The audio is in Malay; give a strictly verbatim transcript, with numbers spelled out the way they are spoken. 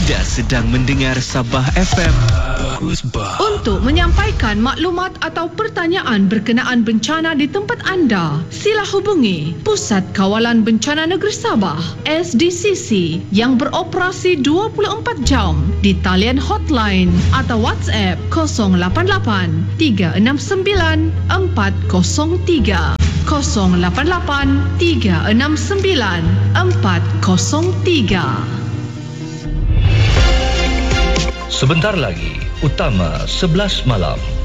Anda sedang mendengar Sabah F M. Pusbah. Untuk menyampaikan maklumat atau pertanyaan berkenaan bencana di tempat anda, sila hubungi Pusat Kawalan Bencana Negeri Sabah S D C C yang beroperasi dua puluh empat jam di talian hotline atau WhatsApp kosong lapan lapan tiga enam sembilan empat kosong tiga kosong lapan lapan tiga enam sembilan empat kosong tiga. Sebentar lagi, Utama sebelas malam.